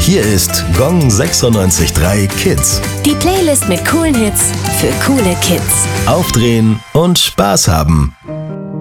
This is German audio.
Hier ist Gong 96.3 Kids. Die Playlist mit coolen Hits für coole Kids. Aufdrehen und Spaß haben.